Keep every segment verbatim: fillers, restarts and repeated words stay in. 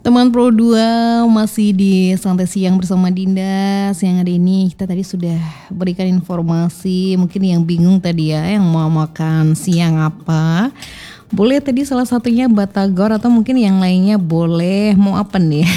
Teman Pro dua masih di Santai Siang bersama Dinda. Siang hari ini kita tadi sudah berikan informasi, mungkin yang bingung tadi ya, yang mau makan siang apa. Boleh tadi salah satunya batagor atau mungkin yang lainnya boleh, mau apa nih?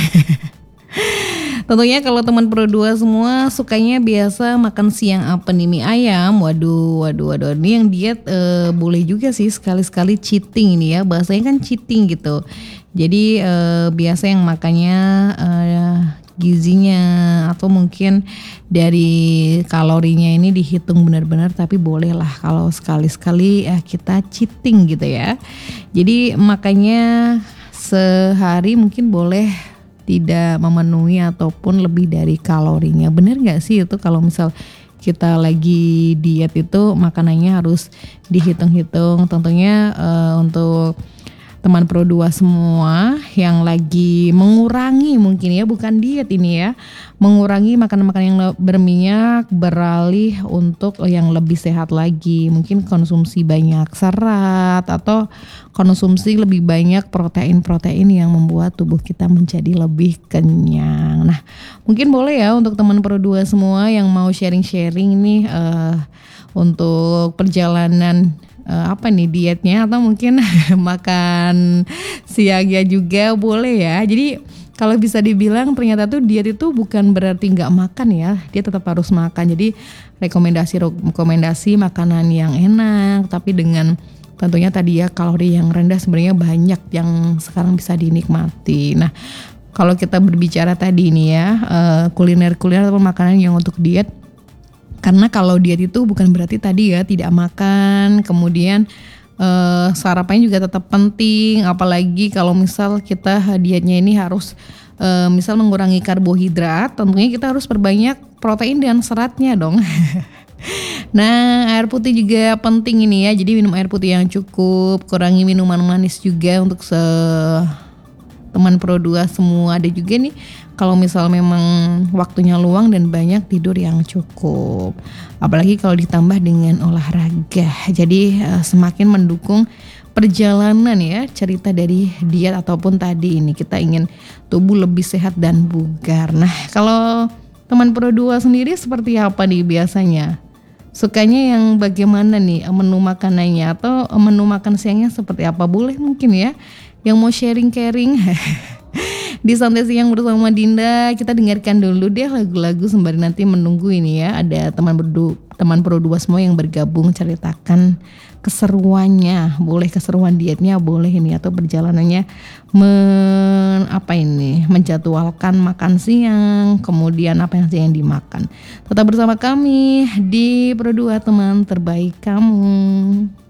Tentunya kalau teman Pro dua semua sukanya biasa makan siang apa nih, mie ayam. Waduh, waduh, waduh. Ini yang diet eh, boleh juga sih sekali-sekali cheating ini ya. Bahasanya kan cheating gitu. Jadi eh, biasa yang makannya eh, gizinya atau mungkin dari kalorinya ini dihitung benar-benar, tapi bolehlah kalau sekali-sekali eh, kita cheating gitu ya. Jadi makanya sehari mungkin boleh tidak memenuhi ataupun lebih dari kalorinya. Bener gak sih itu kalau misal kita lagi diet itu makanannya harus dihitung-hitung. Tentunya uh, untuk teman Pro dua semua yang lagi mengurangi mungkin ya, bukan diet ini ya, mengurangi makanan-makanan yang berminyak, beralih untuk yang lebih sehat lagi, mungkin konsumsi banyak serat atau konsumsi lebih banyak protein-protein yang membuat tubuh kita menjadi lebih kenyang. Nah, mungkin boleh ya untuk teman Pro dua semua yang mau sharing-sharing nih uh, untuk perjalanan Uh, apa nih dietnya atau mungkin makan siangnya juga boleh ya. Jadi kalau bisa dibilang ternyata tuh diet itu bukan berarti nggak makan ya, dia tetap harus makan. Jadi rekomendasi rekomendasi makanan yang enak tapi dengan tentunya tadi ya kalori yang rendah, sebenarnya banyak yang sekarang bisa dinikmati. Nah, kalau kita berbicara tadi ini ya uh, kuliner-kuliner atau makanan yang untuk diet. Karena kalau diet itu bukan berarti tadi ya tidak makan, kemudian eh, sarapannya juga tetap penting. Apalagi kalau misal kita dietnya ini harus eh, misal mengurangi karbohidrat, tentunya kita harus perbanyak protein dan seratnya dong. Nah, air putih juga penting ini ya. Jadi minum air putih yang cukup, kurangi minuman manis juga untuk se teman Pro dua semua. Ada juga nih kalau misal memang waktunya luang dan banyak, tidur yang cukup. Apalagi kalau ditambah dengan olahraga. Jadi uh, semakin mendukung perjalanan ya, cerita dari diet ataupun tadi ini kita ingin tubuh lebih sehat dan bugar. Nah, kalau teman Pro dua sendiri seperti apa nih biasanya? Sukanya yang bagaimana nih menu makanannya atau menu makan siangnya seperti apa? Boleh mungkin ya yang mau sharing-sharing. Di Santai Siang bersama Dinda, kita dengarkan dulu deh lagu-lagu sembari nanti menunggu ini ya. Ada teman berdu, teman Pro dua semua yang bergabung ceritakan keseruannya. Boleh keseruan dietnya, boleh ini atau perjalanannya men, apa ini menjadwalkan makan siang, kemudian apa yang siang dimakan. Tetap bersama kami di Pro dua, teman terbaik kamu.